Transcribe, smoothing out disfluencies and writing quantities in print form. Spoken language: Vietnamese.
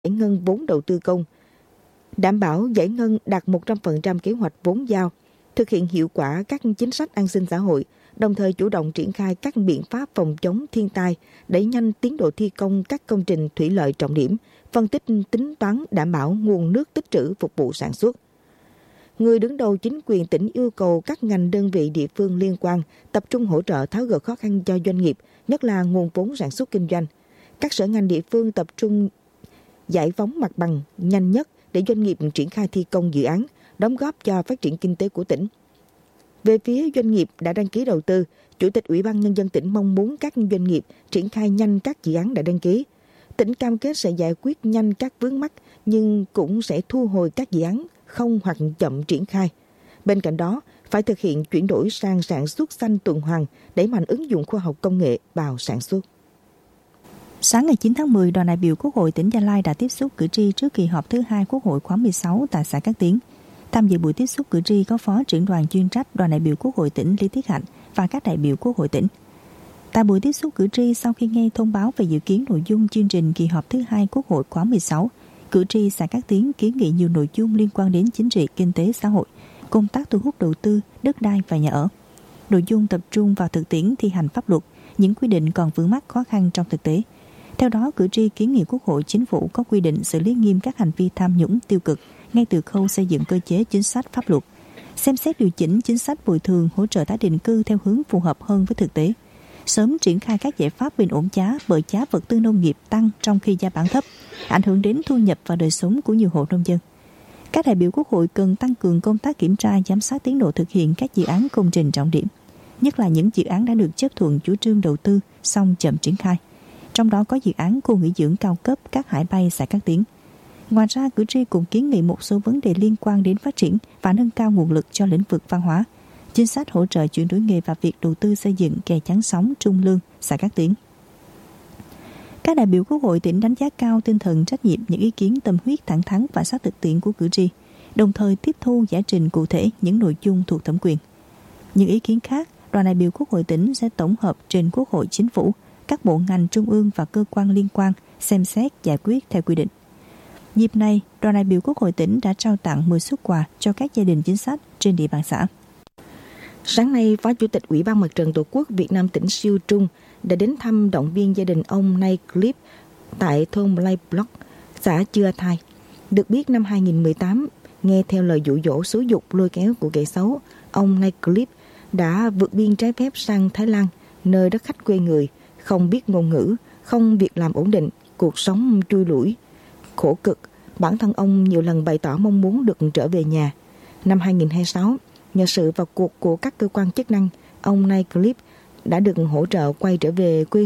giải ngân vốn đầu tư công, đảm bảo giải ngân đạt 100% kế hoạch vốn giao, thực hiện hiệu quả các chính sách an sinh xã hội, đồng thời chủ động triển khai các biện pháp phòng chống thiên tai, đẩy nhanh tiến độ thi công các công trình thủy lợi trọng điểm, phân tích tính toán đảm bảo nguồn nước tích trữ phục vụ sản xuất. Người đứng đầu chính quyền tỉnh yêu cầu các ngành đơn vị địa phương liên quan tập trung hỗ trợ tháo gỡ khó khăn cho doanh nghiệp, nhất là nguồn vốn sản xuất kinh doanh. Các sở ngành địa phương tập trung giải phóng mặt bằng nhanh nhất để doanh nghiệp triển khai thi công dự án, đóng góp cho phát triển kinh tế của tỉnh. Về phía doanh nghiệp đã đăng ký đầu tư, Chủ tịch Ủy ban Nhân dân tỉnh mong muốn các doanh nghiệp triển khai nhanh các dự án đã đăng ký. Tỉnh cam kết sẽ giải quyết nhanh các vướng mắc nhưng cũng sẽ thu hồi các dự án không hoặc chậm triển khai. Bên cạnh đó, phải thực hiện chuyển đổi sang sản xuất xanh tuần hoàn, đẩy mạnh ứng dụng khoa học công nghệ vào sản xuất. Sáng ngày 9 tháng 10, đoàn đại biểu Quốc hội tỉnh Gia Lai đã tiếp xúc cử tri trước kỳ họp thứ 2 Quốc hội khóa 16 tại xã Cát Tiến. Tham dự buổi tiếp xúc cử tri có Phó trưởng đoàn chuyên trách đoàn đại biểu Quốc hội tỉnh Lý Tiết Hạnh và các đại biểu Quốc hội tỉnh. Tại buổi tiếp xúc cử tri, sau khi nghe thông báo về dự kiến nội dung chương trình kỳ họp thứ 2 Quốc hội khóa 16, cử tri xã Cát Tiến kiến nghị nhiều nội dung liên quan đến chính trị, kinh tế, xã hội, công tác thu hút đầu tư, đất đai và nhà ở. Nội dung tập trung vào thực tiễn thi hành pháp luật, những quy định còn vướng mắc khó khăn trong thực tế. Theo đó, cử tri kiến nghị Quốc hội, Chính phủ có quy định xử lý nghiêm các hành vi tham nhũng tiêu cực ngay từ khâu xây dựng cơ chế chính sách pháp luật, xem xét điều chỉnh chính sách bồi thường hỗ trợ tái định cư theo hướng phù hợp hơn với thực tế, sớm triển khai các giải pháp bình ổn giá bởi giá vật tư nông nghiệp tăng trong khi giá bán thấp, ảnh hưởng đến thu nhập và đời sống của nhiều hộ nông dân. Các đại biểu Quốc hội cần tăng cường công tác kiểm tra, giám sát tiến độ thực hiện các dự án công trình trọng điểm, nhất là những dự án đã được chấp thuận chủ trương đầu tư song chậm triển khai. Trong đó có dự án khu nghỉ dưỡng cao cấp Cát Hải Bay xã Cát Tiến. Ngoài ra, cử tri cũng kiến nghị một số vấn đề liên quan đến phát triển và nâng cao nguồn lực cho lĩnh vực văn hóa, chính sách hỗ trợ chuyển đổi nghề và việc đầu tư xây dựng kè chắn sóng Trung Lương, xã Cát Tiến. Các đại biểu Quốc hội tỉnh đánh giá cao tinh thần trách nhiệm, những ý kiến tâm huyết, thẳng thắn và sát thực tiễn của cử tri, đồng thời tiếp thu giải trình cụ thể những nội dung thuộc thẩm quyền. Những ý kiến khác, đoàn đại biểu Quốc hội tỉnh sẽ tổng hợp trình Quốc hội, Chính phủ, các bộ ngành trung ương và cơ quan liên quan xem xét giải quyết theo quy định. Dịp này, đoàn đại biểu Quốc hội tỉnh đã trao tặng 10 suất quà cho các gia đình chính sách trên địa bàn xã. Sáng nay, Phó Chủ tịch Ủy ban Mặt trận Tổ quốc Việt Nam tỉnh Siêu Trung đã đến thăm động viên gia đình ông Nay Clip tại thôn Play Block, xã Chưa Thai. Được biết năm 2018, nghe theo lời dụ dỗ xúi dục lôi kéo của kẻ xấu, ông Nay Clip đã vượt biên trái phép sang Thái Lan, nơi đất khách quê người, không biết ngôn ngữ, không việc làm ổn định, cuộc sống trui lủi, khổ cực. Bản thân ông nhiều lần bày tỏ mong muốn được trở về nhà. Năm 2026, nhờ sự vào cuộc của các cơ quan chức năng, ông Nay Clip đã được hỗ trợ quay trở về quê